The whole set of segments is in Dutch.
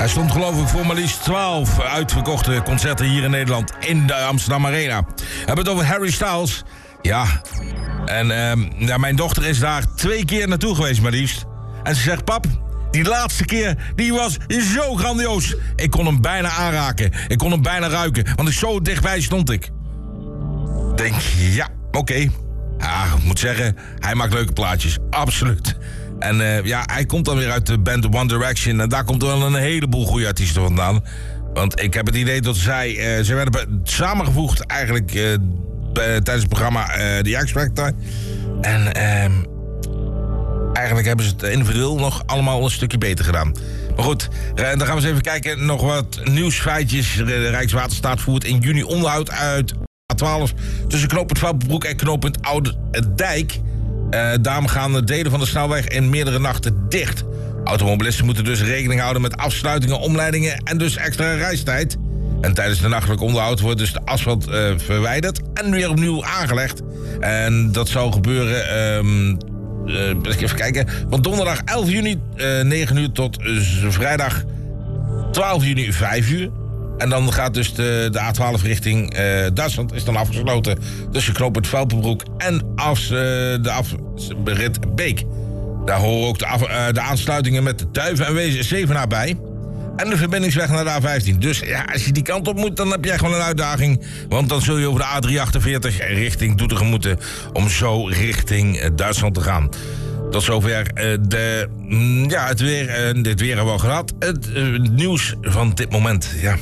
Hij stond geloof ik voor maar liefst 12 uitverkochte concerten hier in Nederland in de Amsterdam Arena. We hebben het over Harry Styles. Ja, en mijn dochter is daar 2 keer naartoe geweest maar liefst. En ze zegt, pap, die laatste keer, die was zo grandioos. Ik kon hem bijna aanraken. Ik kon hem bijna ruiken, want zo dichtbij stond ik. Denk, ja, oké. Ja, ik moet zeggen, hij maakt leuke plaatjes. Absoluut. En hij komt dan weer uit de band One Direction. En daar komt er wel een heleboel goede artiesten vandaan. Want ik heb het idee dat ze werden samengevoegd eigenlijk tijdens het programma The X Factor. En eigenlijk hebben ze het individueel nog allemaal een stukje beter gedaan. Maar goed, dan gaan we eens even kijken. Nog wat nieuwsfeitjes. De Rijkswaterstaat voert in juni onderhoud uit A12 tussen knooppunt Velperbroek en knooppunt Oude Dijk. Daarom gaan de delen van de snelweg in meerdere nachten dicht. Automobilisten moeten dus rekening houden met afsluitingen, omleidingen en dus extra reistijd. En tijdens de nachtelijke onderhoud wordt dus de asfalt verwijderd en weer opnieuw aangelegd. En dat zou gebeuren, even kijken, van donderdag 11 juni 9 uur tot vrijdag 12 juni 5 uur. En dan gaat dus de A12 richting Duitsland is dan afgesloten tussen knooppunt Velperbroek en de afrit Beek. Daar horen ook de aansluitingen met Duiven en Zevenaar bij. En de verbindingsweg naar de A15. Dus ja, als je die kant op moet, dan heb je echt wel een uitdaging. Want dan zul je over de A348 richting Doetinchem moeten om zo richting Duitsland te gaan. Tot zover het weer. Dit weer hebben we al gehad. Het nieuws van dit moment, ja.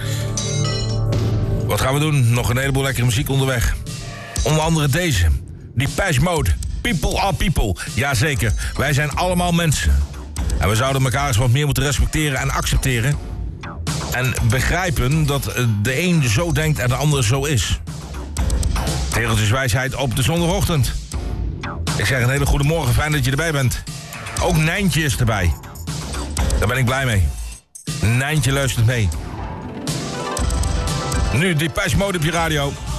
Wat gaan we doen? Nog een heleboel lekkere muziek onderweg. Onder andere deze. Depeche Mode. People are people. Jazeker, wij zijn allemaal mensen. En we zouden elkaar eens wat meer moeten respecteren en accepteren. En begrijpen dat de een zo denkt en de ander zo is. Tegeltjeswijsheid op de zondagochtend. Ik zeg een hele goede morgen, fijn dat je erbij bent. Ook Nijntje is erbij. Daar ben ik blij mee. Nijntje luistert mee. Nu Depeche Mode op je radio.